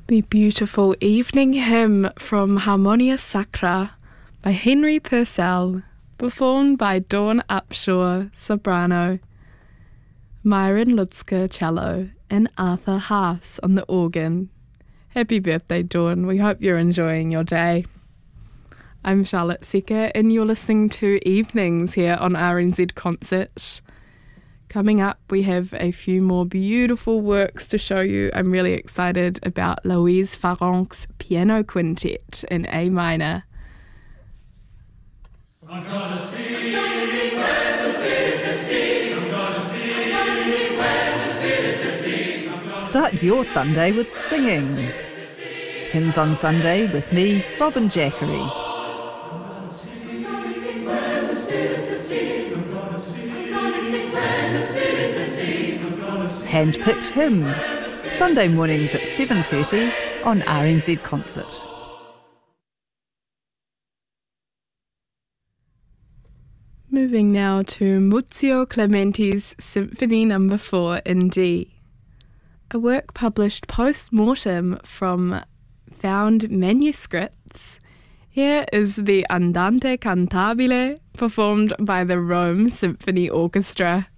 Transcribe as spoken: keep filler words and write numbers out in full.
The beautiful evening hymn from Harmonia Sacra by Henry Purcell, performed by Dawn Upshaw, soprano, Myron Lutzker, cello, and Arthur Haas on the organ. Happy birthday, Dawn. We hope you're enjoying your day. I'm Charlotte Secker, and you're listening to Evenings here on R N Z Concert. Coming up, we have a few more beautiful works to show you. I'm really excited about Louise Farrenc's Piano Quintet in A minor. I'm gonna sing, I'm gonna sing when the spirits are sing. I'm gonna sing, I'm gonna sing when the spirits are sing. I'm gonna Start your Sunday with singing. Hymns on Sunday with me, Robin Jackery. Hand-picked hymns, Sunday mornings at seven thirty on R N Z Concert. Moving now to Muzio Clementi's Symphony Number four in D, a work published post-mortem from found manuscripts. Here is the Andante Cantabile, performed by the Rome Symphony Orchestra.